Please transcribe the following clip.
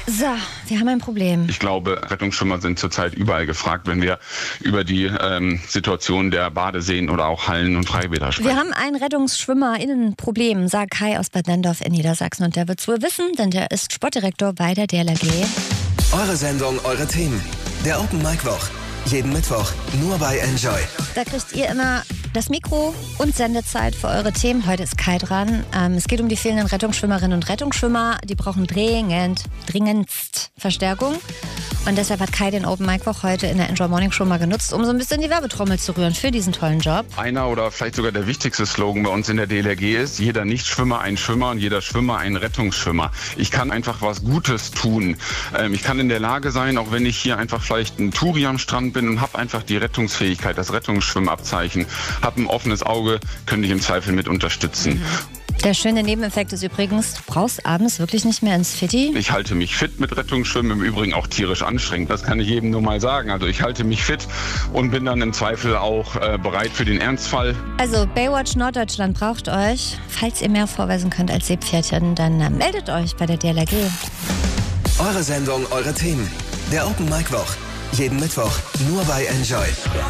So, wir haben ein Problem. Ich glaube, Rettungsschwimmer sind zurzeit überall gefragt, wenn wir über die Situation der Badeseen oder auch Hallen und Freibäder sprechen. Wir haben ein RettungsschwimmerInnen-Problem, sagt Kai aus Bad Nenndorf in Niedersachsen. Und der wird es wohl wissen, denn der ist Sportdirektor bei der DLRG. Eure Sendung, eure Themen. Der Open Mic Woch. Jeden Mittwoch nur bei Enjoy. Da kriegt ihr immer das Mikro und Sendezeit für eure Themen. Heute ist Kai dran. Es geht um die fehlenden Rettungsschwimmerinnen und Rettungsschwimmer. Die brauchen dringendst Verstärkung. Und deshalb hat Kai den Open Mic Woch heute in der Enjoy Morning Show mal genutzt, um so ein bisschen die Werbetrommel zu rühren für diesen tollen Job. Einer oder vielleicht sogar der wichtigste Slogan bei uns in der DLRG ist: Jeder Nichtschwimmer ein Schwimmer und jeder Schwimmer ein Rettungsschwimmer. Ich kann einfach was Gutes tun. Ich kann in der Lage sein, auch wenn ich hier einfach vielleicht ein Touri am Strand bin und habe einfach die Rettungsfähigkeit, das Rettungsschwimmabzeichen, habe ein offenes Auge, könnte ich im Zweifel mit unterstützen. Der schöne Nebeneffekt ist übrigens, du brauchst abends wirklich nicht mehr ins Fitti. Ich halte mich fit mit Rettungsschwimmen, im Übrigen auch tierisch anstrengend. Das kann ich jedem nur mal sagen. Also ich halte mich fit und bin dann im Zweifel auch bereit für den Ernstfall. Also Baywatch Norddeutschland braucht euch. Falls ihr mehr vorweisen könnt als Seepferdchen, dann meldet euch bei der DLRG. Eure Sendung, eure Themen. Der Open Mic Woch. Jeden Mittwoch nur bei Enjoy.